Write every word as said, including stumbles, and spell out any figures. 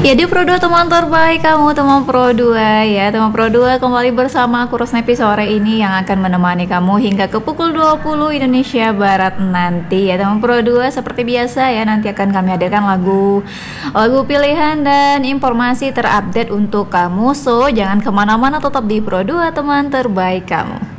Ya di Pro dua teman terbaik kamu, teman Pro dua ya. Teman Pro dua kembali bersama aku Rosnepi sore ini yang akan menemani kamu hingga ke pukul dua puluh Indonesia Barat nanti ya. Teman Pro dua seperti biasa ya, nanti akan kami hadirkan lagu lagu pilihan dan informasi terupdate untuk kamu. So jangan kemana-mana, tetap di Pro dua teman terbaik kamu.